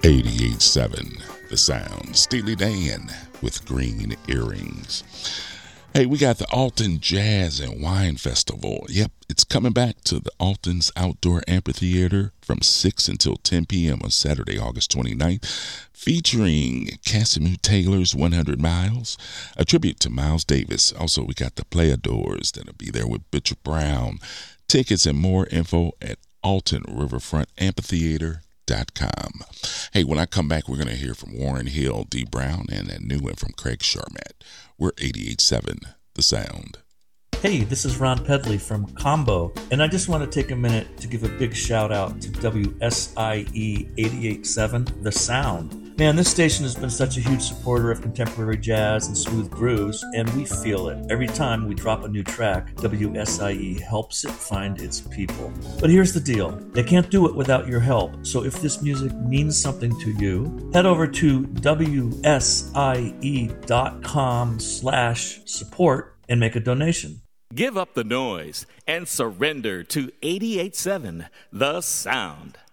88.7 The Sound. Steely Dan with Green Earrings. Hey, we got the Alton Jazz and Wine Festival. Yep, it's coming back to the Alton's Outdoor Amphitheater from 6 until 10 p.m. on Saturday, August 29th, featuring Casimir Taylor's 100 Miles, a tribute to Miles Davis. Also, we got the Playadors that'll be there with Bishop Brown. Tickets and more info at Alton Riverfront Amphitheater.com. Hey, when I come back, we're going to hear from Warren Hill, D. Brown, and a new one from Craig Charmat. We're 88.7 The Sound. Hey, this is Ron Pedley from Combo, and I just want to take a minute to give a big shout out to WSIE 88.7 The Sound. Man, this station has been such a huge supporter of contemporary jazz and smooth grooves, and we feel it. Every time we drop a new track, WSIE helps it find its people. But here's the deal. They can't do it without your help. So if this music means something to you, head over to WSIE.com/support and make a donation. Give up the noise and surrender to 88.7 The Sound.